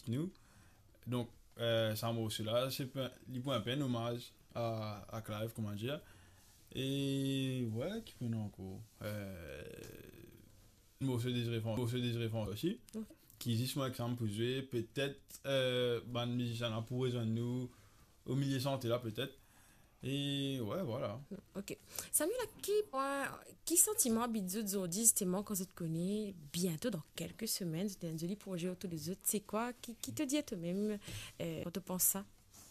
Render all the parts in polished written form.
avec nous. Donc, ça m'a aussi là, c'est un peu un hommage à Clive, comment dire. Et ouais, qui peut nous encore moi aussi désiré fond aussi. Qui existe moi exemple pour jouer. Peut-être, ban musicien là pour rejoindre nous au milieu santé là, peut-être. Et ouais, voilà. Ok. Samuel, qui sentiment habite aujourd'hui, justement, quand tu te connais bientôt, dans quelques semaines, tu as un joli projet autour des autres. C'est quoi qui te dit à toi-même quand tu penses ça?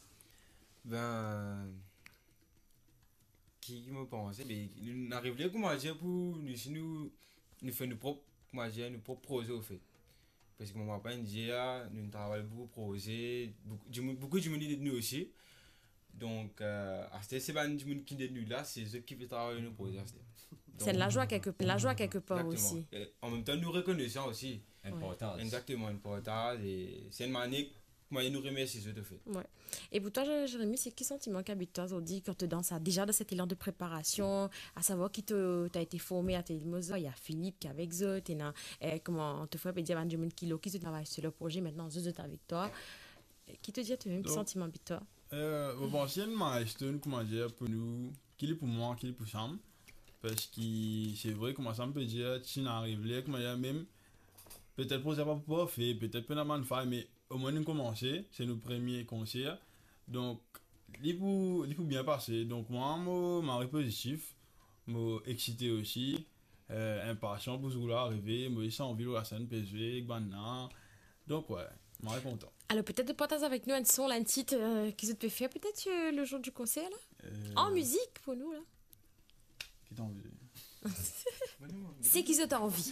Ben, qui me pense, mais nous arrivons comment dire pour nous, si nous faisons nos propres, comment dire, nos propres projets au fait. Parce que mon papa dit, nous travaillons beaucoup projets, beaucoup de monde de nous aussi. Donc, c'est pas du monde qui est de nous là, c'est eux qui veulent travailler nos projets. C'est de Donc, la joie quelque part exactement. aussi. Et en même temps, nous reconnaissons aussi. Ouais. Importance. Exactement, une portage. Et c'est une manière, moi, nous remercie ce que tu fais. Ouais. Et pour toi, Jérémy, c'est quel sentiment qu'habite toi aujourd'hui quand tu es déjà dans cet élan de préparation, à savoir qui t'a été formé à tes il y a Philippe qui est avec eux, comment on te fait dire Benjamin Kilo qui se travaille sur le projet maintenant, eux avec toi. Qui te dit à toi-même quel Donc, sentiment habite toi? bon, c'est une milestone, comment dire, pour nous, qu'il est pour moi, qu'il est pour Sam. Parce que c'est vrai, comment ça me peut dire, tu n'arrives là, comment dire, même, peut-être pour ça pas fait, peut-être pas mal faire, mais au moins nous commencer, c'est nos premiers concerts. Donc, il faut bien passer. Donc, moi, je positif, je excité aussi, impatient pour ce que là arriver, moi, j'ai envie de la scène PSV, Gbanan. Donc, ouais, moi, je suis content. Alors peut-être de partager avec nous un son, là, un titre qui se te fait peut-être le jour du concert là? En Euh, musique pour nous là. qui t'en veut? C'est qui se t'a envie.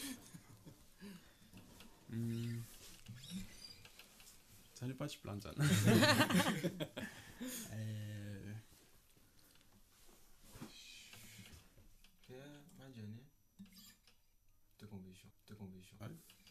Hmm, ça n'est pas du plan, ça. euh, Ma journée, de compétition. ouais.